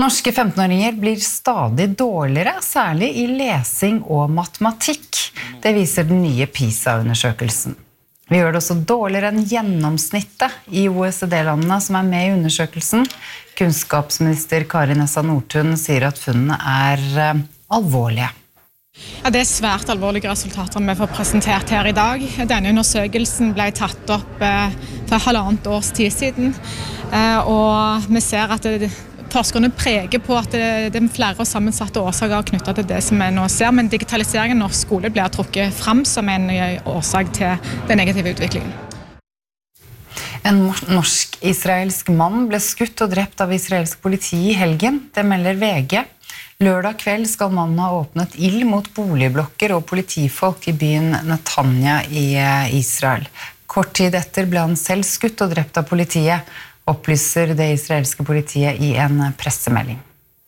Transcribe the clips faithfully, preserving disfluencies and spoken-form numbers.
Norske femtenåringer blir stadig dårligere, særlig i lesing og matematikk. Det viser den nye PISA-undersøkelsen. Vi gjør det også dårligere enn gjennomsnittet i O E C D-landene som er med i undersøkelsen. Kunnskapsminister Kari Nessa Nordtun sier at funnene er alvorlige. Ja, det er svært alvorlige resultater vi får presentert her i dag. Denne undersøkelsen ble tatt opp eh, for halvannet års tid siden, eh, og vi ser at det, forskerne preger på at det, det er flere sammensatte årsaker knyttet til det som vi nå ser, men digitaliseringen i norsk skole blir trukket frem som en årsak til den negative utviklingen. En norsk-israelsk mann ble skutt og drept av israelsk politi i helgen, det melder V G. Lørdag kveld skal mannen ha åpnet ild mot boligblokker og politifolk i byen Netanya i Israel. Kort tid etter ble han selv skutt og drept av politiet, opplyser det israelske politiet i en pressemelding.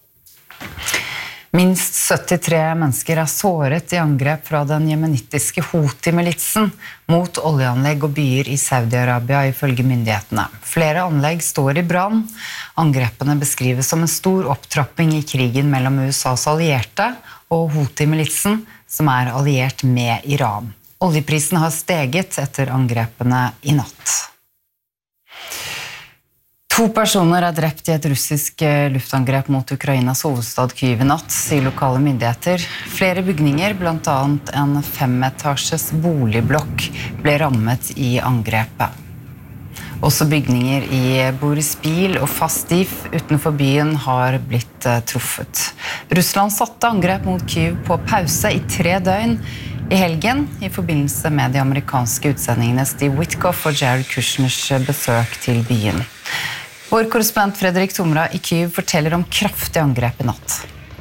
Minst syttitre mennesker er såret i angrep fra den jemenittiske Houthi-militsen mot oljeanlegg og byer i Saudi-Arabia ifølge myndighetene. Flere anlegg står i brann. Angrepene beskrives som en stor opptrapping i krigen mellom U S A's allierte og Houthi-militsen, som er alliert med Iran. Oljeprisen har steget etter angrepene i natt. To personer er drept i et russisk luftangrep mot Ukrainas hovedstad Kyiv i natt, sier lokale myndigheter. Flere bygninger, blant annet en femetasjes boligblokk, ble rammet i angrepet. Også bygninger i Boryspil og Fastiv utenfor byen har blitt truffet. Russland satte angrep mot Kyiv på pause i tre døgn i helgen, i forbindelse med de amerikanske utsendingene Steve Witkoff og Jared Kushners besøk til byen. Vår korrespondent Fredrik Tomra i Kyiv forteller om kraftig angrep i natt.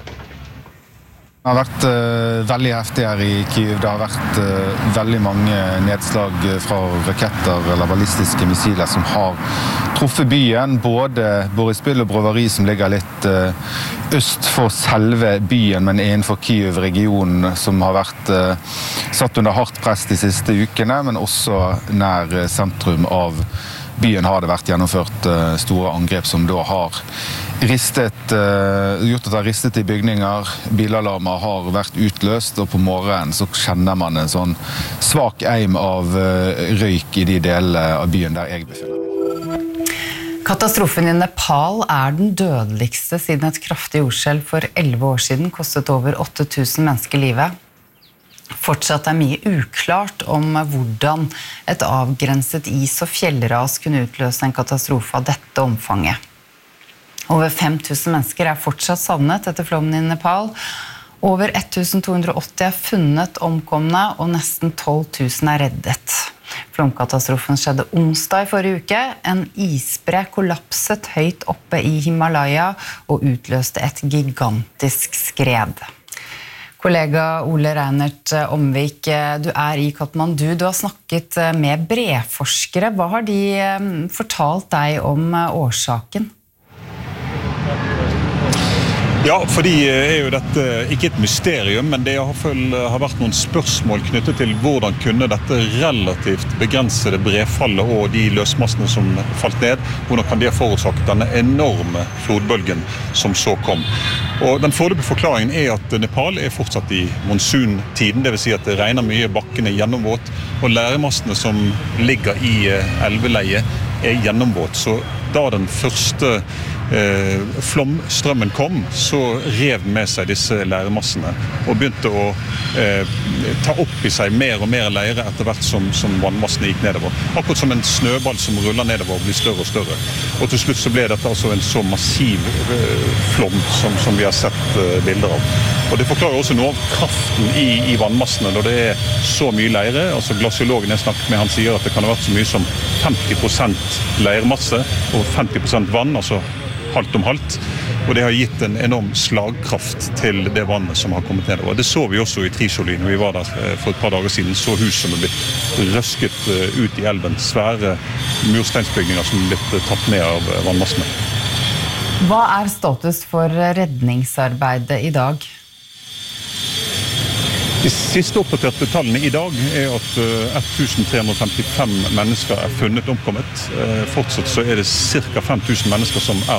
Det har vært uh, veldig heftig her i Kyiv. Det har vært uh, veldig mange nedslag fra raketter eller ballistiske missiler som har truffet byen. Både Boryspil og Brovary som ligger litt uh, øst for selve byen, men innenfor Kyiv-regionen som har vært uh, satt under hardt press de siste ukene, men også nær uh, sentrum av byen har det vært gjennomført uh, store angrep som da har ristet, uh, gjort at det har ristet i bygninger. Bilalarmer har vært utløst, og på morgenen så kjenner man en sånn svak eim av uh, røyk i de delene av byen der jeg befinner meg. Katastrofen i Nepal er den dødeligste siden et kraftig jordskjelv for elleve år siden kostet over åtte tusen mennesker livet. Fortsatt er mye uklart om hvordan et avgrenset is- og fjellras kunne utløse en katastrofe av dette omfanget. Over fem tusen mennesker er fortsatt savnet etter flommen i Nepal. Over ett tusen to hundre og åtti er funnet omkomne, og nesten tolv tusen er reddet. Flomkatastrofen skjedde onsdag i forrige uke. En isbre kollapset høyt oppe i Himalaya og utløste et gigantisk skred. Kollega Ole Reinert Omvik, du er i Kathmandu. Du har snakket med breforskere. Hva har de fortalt deg om årsaken? Ja, for de er jo dette ikke et mysterium, men det har vært noen spørsmål knyttet til hvordan kunne dette relativt begrensede brefallet og de løsmassene som falt ned, hvordan kan det forårsaket denne enorme flodbølgen som så kom. Og den foreløpige forklaringen er at Nepal er fortsatt i monsuntiden, det vil si at det regner mye, bakken er gjennomvåt, og læremassene som ligger i elveleiet er gjennomvåt. Så da den første eh, flomstrømmen kom, så rev den med seg disse læremassene og begynte å eh, ta opp i seg mer og mer leire etter hvert som, som vannmassene gikk nedover. Akkurat som en snøball som ruller nedover og blir større og større. Og til slutt så ble dette altså en så massiv eh, flom som, som vi har sett eh, bilder av. Og det forklarer også noe av kraften i, i vannmassene når det er så mye leire. Altså glasiologen jeg snakket med, han sier at det kan ha vært så mye som femti prosent leirmasse og femti prosent vann, altså halvt om halvt. Og det har gitt en enorm slagkraft til det vannet som har kommet nedover. Det så vi også i Trisholi når vi var der for et par dager siden, så hus som er blitt røsket ut i elven. Svære mursteinsbygninger som er blitt tatt ned av vannmassene. Hva er status for redningsarbeidet i dag? De siste oppdaterte tallene i dag er at ett tusen tre hundre og femtifem mennesker er funnet omkommet. Fortsatt så er det cirka fem tusen mennesker som er